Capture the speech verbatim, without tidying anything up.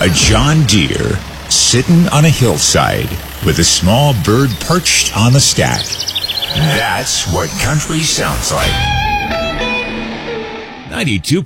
A John Deere sitting on a hillside with a small bird perched on the stack. That's what country sounds like. ninety-two